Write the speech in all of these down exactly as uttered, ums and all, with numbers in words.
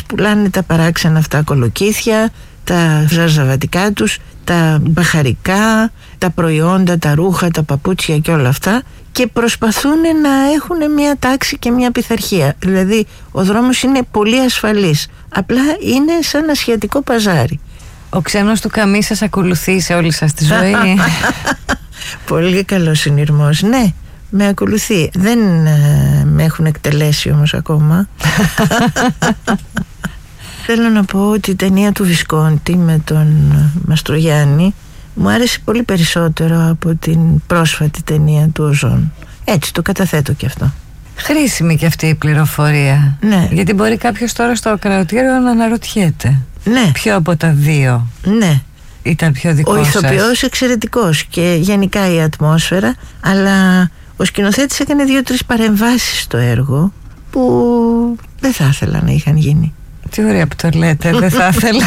πουλάνε τα παράξενα αυτά κολοκύθια, τα ζαρζαβατικά τους, τα μπαχαρικά, τα προϊόντα, τα ρούχα, τα παπούτσια και όλα αυτά, και προσπαθούν να έχουν μια τάξη και μια πειθαρχία. Δηλαδή ο δρόμος είναι πολύ ασφαλής, απλά είναι σαν ασιατικό παζάρι. Ο ξένος του καμί σας ακολουθεί σε όλη σας τη ζωή? Πολύ καλός συνειρμός, ναι, με ακολουθεί. Δεν ε, με έχουν εκτελέσει όμως ακόμα. Θέλω να πω ότι η ταινία του Βισκόντι με τον Μαστρογιάννη μου άρεσε πολύ περισσότερο από την πρόσφατη ταινία του Οζόν. Έτσι το καταθέτω και αυτό. Χρήσιμη και αυτή η πληροφορία. Ναι. Γιατί μπορεί κάποιος τώρα στο ακροατήριο να αναρωτιέται. Ναι. Ποιο από τα δύο ναι. ήταν πιο δικό σας? Ο ηθοποιός εξαιρετικός και γενικά η ατμόσφαιρα, αλλά ο σκηνοθέτης έκανε δύο-τρεις παρεμβάσεις στο έργο που δεν θα ήθελα να είχαν γίνει. Τι ωραία που το λέτε, δεν θα ήθελα.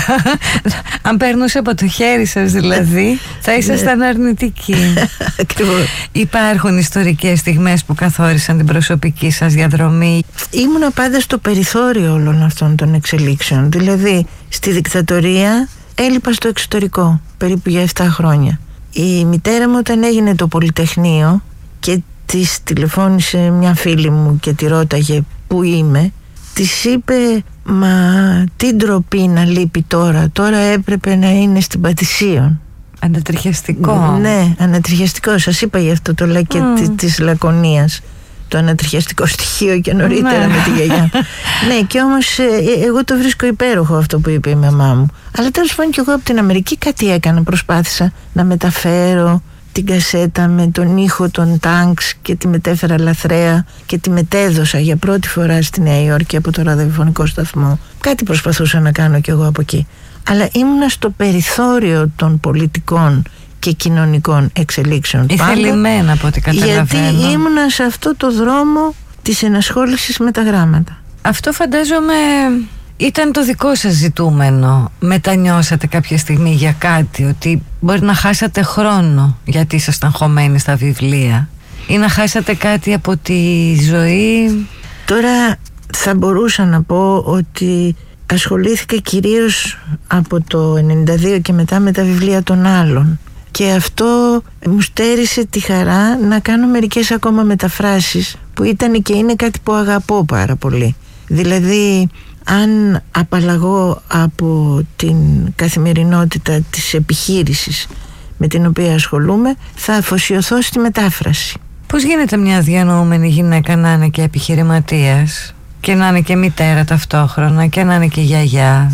Αν περνούσε από το χέρι σας δηλαδή, θα ήσασταν αρνητικοί. Ακριβώς. Υπάρχουν ιστορικές στιγμές που καθόρισαν την προσωπική σας διαδρομή? Ήμουνα πάντα στο περιθώριο όλων αυτών των εξελίξεων. Δηλαδή στη δικτατορία έλειπα στο εξωτερικό περίπου για επτά χρόνια. Η μητέρα μου όταν έγινε το Πολυτεχνείο και της τηλεφώνησε μια φίλη μου και τη ρώταγε που είμαι, της είπε, μα τι ντροπή να λείπει τώρα, τώρα έπρεπε να είναι στην Πατησίων. Ανατριχιαστικό. Ναι, ανατριχιαστικό, σας είπα γι' αυτό το λάκκι mm. της Λακωνίας, το ανατριχιαστικό στοιχείο και νωρίτερα με τη γιαγιά. Ναι, και όμως ε, εγώ το βρίσκω υπέροχο αυτό που είπε η μαμά μου. Αλλά τέλος πάντων και εγώ από την Αμερική κάτι έκανα, προσπάθησα να μεταφέρω την κασέτα με τον ήχο των τάγκς και τη μετέφερα λαθρέα και τη μετέδωσα για πρώτη φορά στη Νέα Υόρκη από το ραδιοφωνικό σταθμό. Κάτι προσπαθούσα να κάνω κι εγώ από εκεί. Αλλά ήμουνα στο περιθώριο των πολιτικών και κοινωνικών εξελίξεων. Ηθελημένα από ό,τι καταλαβαίνω. Γιατί ήμουνα σε αυτό το δρόμο της ενασχόλησης με τα γράμματα. Αυτό φαντάζομαι ήταν το δικό σας ζητούμενο. Μετανιώσατε κάποια στιγμή για κάτι, ότι μπορεί να χάσατε χρόνο γιατί ήσασταν χωμένοι στα βιβλία, ή να χάσατε κάτι από τη ζωή? Τώρα θα μπορούσα να πω ότι ασχολήθηκα κυρίως από το ενενήντα δύο και μετά με τα βιβλία των άλλων, και αυτό μου στέρισε τη χαρά να κάνω μερικές ακόμα μεταφράσεις που ήταν και είναι κάτι που αγαπώ πάρα πολύ. Δηλαδή αν απαλλαγώ από την καθημερινότητα της επιχείρησης με την οποία ασχολούμαι, θα αφοσιωθώ στη μετάφραση. Πώς γίνεται μια διανοούμενη γυναίκα να είναι και επιχειρηματίας και να είναι και μητέρα ταυτόχρονα και να είναι και γιαγιά?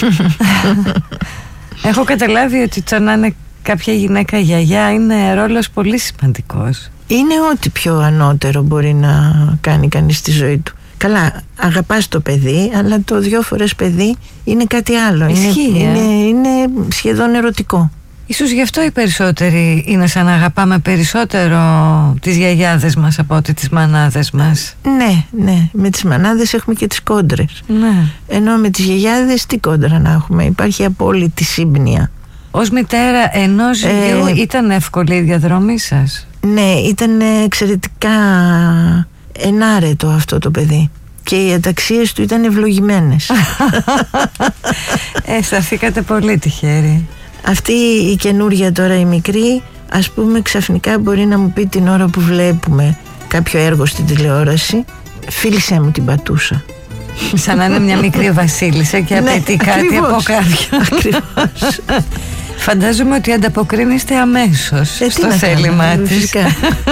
Έχω καταλάβει ότι το να είναι κάποια γυναίκα γιαγιά είναι ρόλος πολύ σημαντικός. Είναι ό,τι πιο ανώτερο μπορεί να κάνει κανείς στη ζωή του. Καλά, αγαπάς το παιδί, αλλά το δυο φορές παιδί είναι κάτι άλλο. Ισχύει, είναι, ε? είναι, είναι σχεδόν ερωτικό. Ίσως γι' αυτό οι περισσότεροι είναι σαν να αγαπάμε περισσότερο τις γιαγιάδες μας από ότι τις μανάδες μας. Ναι, ναι, με τις μανάδες έχουμε και τις κόντρες. Ναι. Ενώ με τις γιαγιάδες τι κόντρα να έχουμε, υπάρχει απόλυτη σύμπνοια. Ως μητέρα ενός γιου ε, ήταν εύκολη η διαδρομή σας? Ναι, ήταν εξαιρετικά ενάρετο αυτό το παιδί και οι αταξίες του ήταν ευλογημένες. ε, σταθήκατε πολύ τυχεροί. Αυτή η καινούρια τώρα η μικρή, ας πούμε, ξαφνικά μπορεί να μου πει την ώρα που βλέπουμε κάποιο έργο στην τηλεόραση, φίλησέ μου την πατούσα. Σαν να είναι μια μικρή βασίλισσα και απαιτεί ναι, κάτι ακριβώς, από κάποιον. Ακριβώς. Φαντάζομαι ότι ανταποκρίνεστε αμέσως ε, στο θέλημά της.